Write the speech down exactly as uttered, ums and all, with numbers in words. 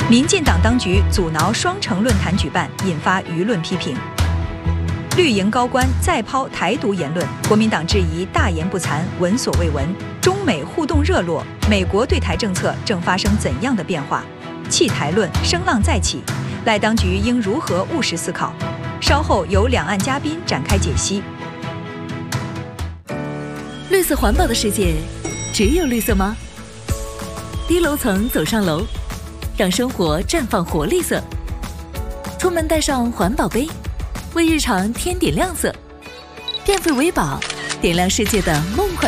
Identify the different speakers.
Speaker 1: 民进党当局阻挠双城论坛举办，引发舆论批评。绿营高官再抛台独言论，国民党质疑大言不惭，闻所未闻。中美互动热络，美国对台政策正发生怎样的变化？弃台论声浪再起，赖当局应如何务实思考？稍后由两岸嘉宾展开解析。
Speaker 2: 绿色环保的世界，只有绿色吗？低楼层走上楼，让生活绽放活力色。出门带上环保杯，为日常添点亮色。变废为宝，点亮世界的梦幻